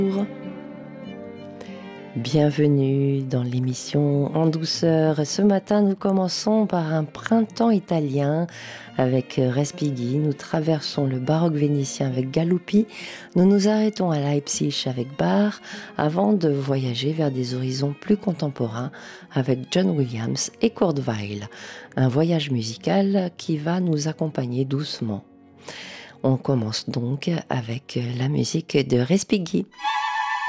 Bienvenue dans l'émission En douceur. Ce matin, nous commençons par un printemps italien avec Respighi. Nous traversons le baroque vénitien avec Galuppi. Nous nous arrêtons à Leipzig avec Bach avant de voyager vers des horizons plus contemporains avec John Williams et Kurt Weill. Un voyage musical qui va nous accompagner doucement. On commence donc avec la musique de Respighi.